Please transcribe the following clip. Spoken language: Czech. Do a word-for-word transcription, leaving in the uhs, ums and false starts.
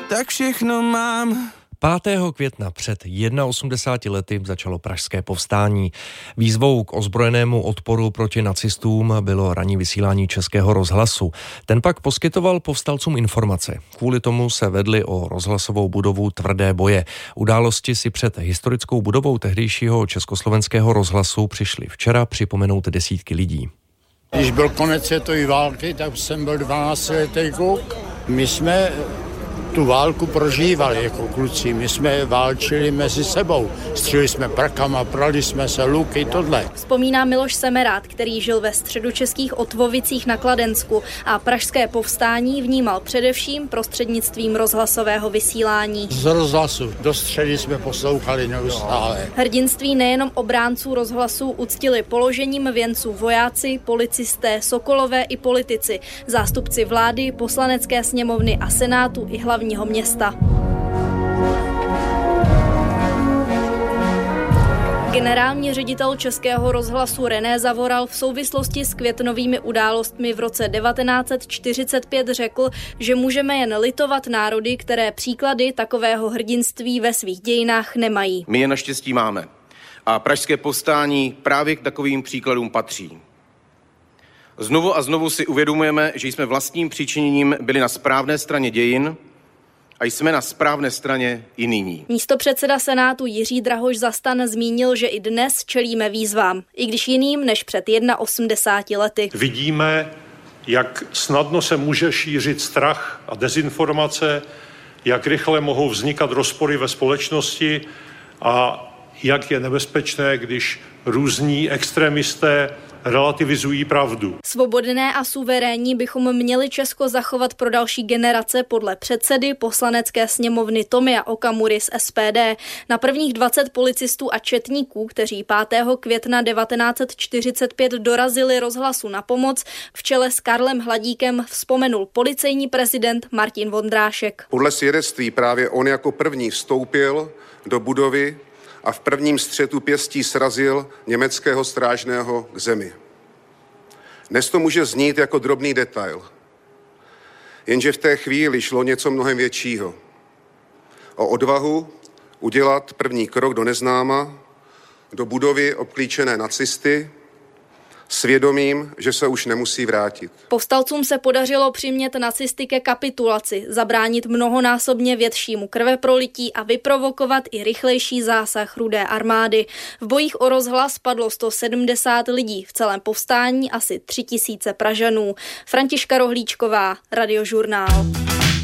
tak všechno mám. pátého května před osmdesáti jednoho lety začalo pražské povstání. Výzvou k ozbrojenému odporu proti nacistům bylo ranní vysílání Českého rozhlasu. Ten pak poskytoval povstalcům informace. Kvůli tomu se vedly o rozhlasovou budovu tvrdé boje. Události si před historickou budovou tehdejšího Československého rozhlasu přišli včera připomenout desítky lidí. Když byl konec světové války, tak jsem byl dvanáctiletý kluk. My jsme tu válku prožívali jako kluci. My jsme válčili mezi sebou. Stříleli jsme prakama, prali jsme se, luky, tohle. Vzpomíná Miloš Semerád, který žil ve středočeských Otvovicích na Kladensku a pražské povstání vnímal především prostřednictvím rozhlasového vysílání. Z rozhlasu do středy jsme poslouchali neustále. Hrdinství nejenom obránců rozhlasu uctili položením věnců vojáci, policisté, sokolové i politici, zástupci vlády, poslanecké sněmovny a senátu i hlavního města. Generální ředitel Českého rozhlasu René Zavoral v souvislosti s květnovými událostmi v roce devatenáct set čtyřicet pět řekl, že můžeme jen litovat národy, které příklady takového hrdinství ve svých dějinách nemají. My je naštěstí máme. A pražské povstání právě k takovým příkladům patří. Znovu a znovu si uvědomujeme, že jsme vlastním přičiněním byli na správné straně dějin a jsme na správné straně i nyní. Místopředseda Senátu Jiří Drahoš za STAN zmínil, že i dnes čelíme výzvám, i když jiným než před osmdesáti jednoho lety. Vidíme, jak snadno se může šířit strach a dezinformace, jak rychle mohou vznikat rozpory ve společnosti a jak je nebezpečné, když různí extremisté relativizují pravdu. Svobodné a suverénní bychom měli Česko zachovat pro další generace podle předsedy poslanecké sněmovny Tomia Okamury z S P D. Na prvních dvacet policistů a četníků, kteří pátého května devatenáct set čtyřicet pět dorazili rozhlasu na pomoc, v čele s Karlem Hladíkem vzpomenul policejní prezident Martin Vondrášek. Podle svědectví právě on jako první vstoupil do budovy a v prvním střetu pěstí srazil německého strážného k zemi. Dnes to může znít jako drobný detail, jenže v té chvíli šlo něco mnohem většího. O odvahu udělat první krok do neznáma, do budovy obklíčené nacisty, svědomím, že se už nemusí vrátit. Povstalcům se podařilo přimět nacisty ke kapitulaci, zabránit mnohonásobně většímu krveprolití a vyprovokovat i rychlejší zásah Rudé armády. V bojích o rozhlas padlo sto sedmdesát lidí, v celém povstání asi tři tisíce Pražanů. Františka Rohlíčková, Radiožurnál.